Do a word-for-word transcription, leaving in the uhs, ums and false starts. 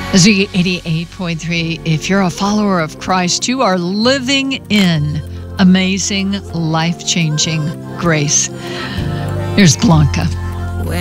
Z eighty-eight point three, if you're a follower of Christ, you are living in amazing, life-changing grace. Here's Blanca.